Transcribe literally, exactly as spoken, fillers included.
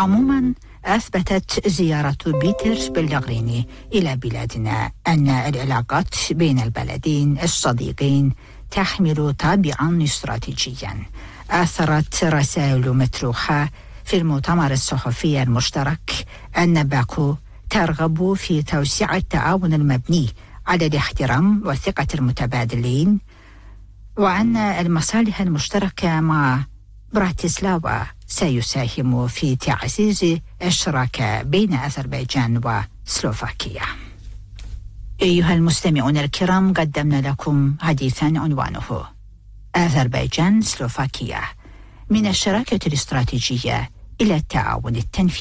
عموما أثبتت زيارة بيتر بلغريني إلى بلادنا أن العلاقات بين البلدين الصديقين تحمل طابعا استراتيجيا. أثرت رسائل مطروحة في المؤتمر الصحفي المشترك أن باكو ترغب في توسيع التعاون المبني على الاحترام وثقة المتبادلين، وأن المصالح المشتركة مع براتسلاوا سيساهم في تعزيز الشراكة بين أذربيجان وسلوفاكيا. أيها المستمعون الكرام، قدمنا لكم حديثا عنوانه أذربيجان سلوفاكيا، من الشراكة الاستراتيجية إلى التعاون التنفيذي.